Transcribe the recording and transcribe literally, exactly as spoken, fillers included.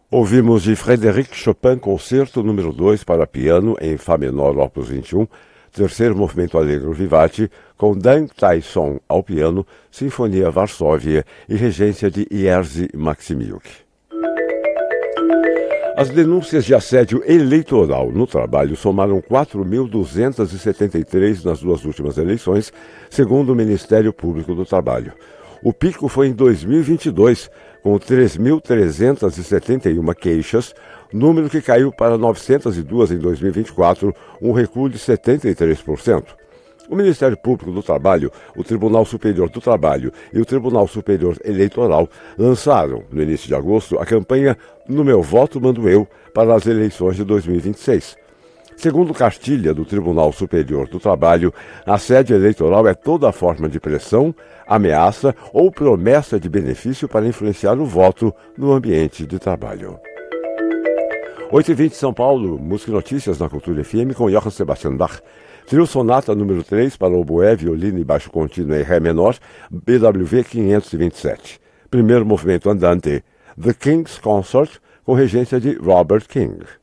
Ouvimos de Frédéric Chopin, concerto número dois para piano em Fá menor, opus vinte e um, terceiro movimento Allegro Vivace, com Dan Tyson ao piano, Sinfonia Varsóvia e regência de Jerzy Maksimiuk. As denúncias de assédio eleitoral no trabalho somaram quatro mil duzentos e setenta e três nas duas últimas eleições, segundo o Ministério Público do Trabalho. O pico foi em dois mil e vinte e dois, com três mil trezentos e setenta e uma queixas, número que caiu para novecentos e dois em dois mil e vinte e quatro, um recuo de setenta e três por cento. O Ministério Público do Trabalho, o Tribunal Superior do Trabalho e o Tribunal Superior Eleitoral lançaram, no início de agosto, a campanha No Meu Voto Mando Eu para as eleições de dois mil e vinte e seis. Segundo cartilha do Tribunal Superior do Trabalho, assédio eleitoral é toda forma de pressão, ameaça ou promessa de benefício para influenciar o voto no ambiente de trabalho. oito e vinte São Paulo, música e notícias na Cultura F M com Johann Sebastian Bach. Trio Sonata número três para oboé, violino e baixo contínuo em Ré menor, B W V quinhentos e vinte e sete. Primeiro movimento andante, The King's Consort, com regência de Robert King.